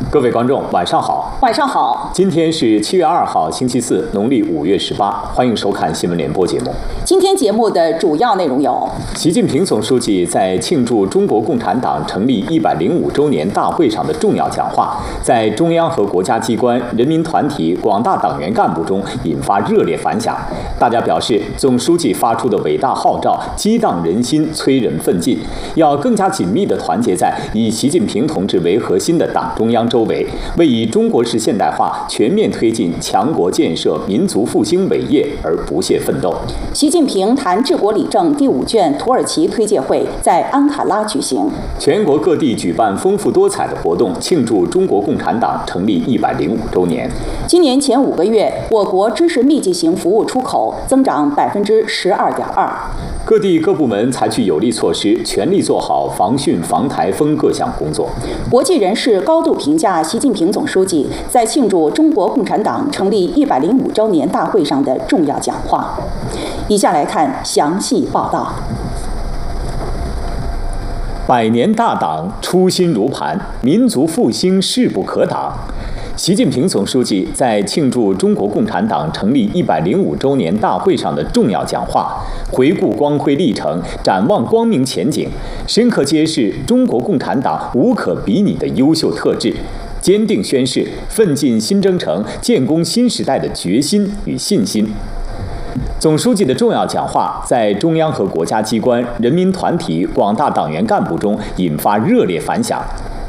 各位观众，晚上好。 晚上好。 今天是7月2号，星期四，农历5月18。欢迎收看新闻联播节目。 今天节目的主要内容有： 习近平总书记在庆祝中国共产党成立105周年大会上的重要讲话，在中央和国家机关、人民团体、广大党员干部中引发热烈反响。大家表示，总书记发出的伟大号召激荡人心，催人奋进，要更加紧密地团结在以习近平同志为核心的党中央周围，为以中国式现代化全面推进强国建设、民族复兴伟业而不懈奋斗。 习近平谈治国理政第5卷土耳其推介会在安卡拉举行， 全国各地举办丰富多彩的活动，庆祝中国共产党成立105周年。 今年前5个月，我国知识密集型服务出口增长12.2%。 各地各部门采取有力措施，全力做好防汛防台风各项工作。 国际人士高度评价习近平总书记在庆祝中国共产党成立105周年大会上的重要讲话。以下来看详细报道。 百年大党初心如磐，民族复兴势不可挡。习近平总书记在庆祝中国共产党成立105周年大会上的重要讲话，回顾光辉历程，展望光明前景，深刻揭示中国共产党无可比拟的优秀特质，坚定宣示奋进新征程、建功新时代的决心与信心。总书记的重要讲话在中央和国家机关、人民团体、广大党员干部中引发热烈反响。